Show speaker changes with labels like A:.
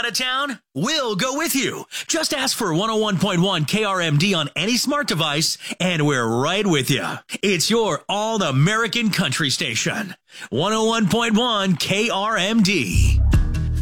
A: of town? We'll go with you. Just ask for 101.1 KRMD on any smart device, and we're right with you. It's your all-American country station. 101.1 KRMD.